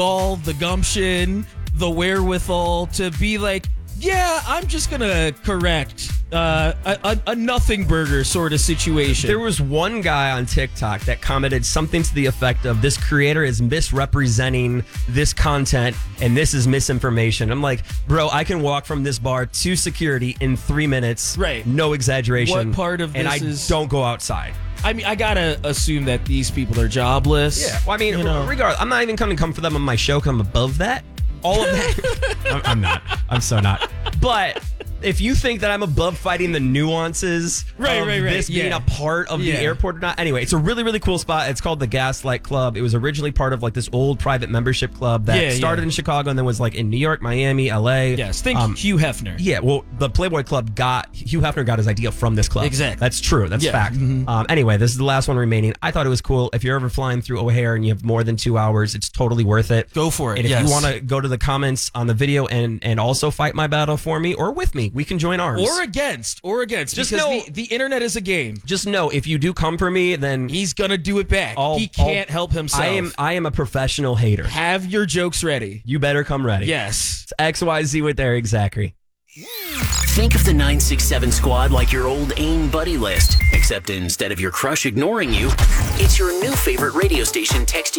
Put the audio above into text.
all the gumption, the wherewithal to be like, yeah, I'm just going to correct a nothing burger sort of situation. There was one guy on TikTok that commented something to the effect of, this creator is misrepresenting this content and this is misinformation. I'm like, bro, I can walk from this bar to security in 3 minutes. Right. No exaggeration. What part of this and I is... don't go outside. I mean, I gotta assume that these people are jobless. Yeah. Well, I mean, regardless, I'm not even going to come for them on my show because I'm above that. All of that. I'm not. I'm so not. But if you think that I'm above fighting the nuances of this being a part of the airport or not. Anyway, it's a really, really cool spot. It's called the Gaslight Club. It was originally part of like this old private membership club that started in Chicago and then was like in New York, Miami, LA. Yes, think Hugh Hefner. Yeah, well, the Playboy Club Hugh Hefner got his idea from this club. Exactly. That's true. That's fact. Mm-hmm. Anyway, this is the last one remaining. I thought it was cool. If you're ever flying through O'Hare and you have more than 2 hours, it's totally worth it. Go for it. And if you want to go to the comments on the video and also fight my battle for me or with me, we can join arms. Or against. Just because know the internet is a game. Just know if you do come for me, then he's gonna do it back. He can't help himself. I am a professional hater. Have your jokes ready. You better come ready. Yes. It's XYZ with Eric Zachary. Think of the 967 squad like your old AIM buddy list, except instead of your crush ignoring you, it's your new favorite radio station texting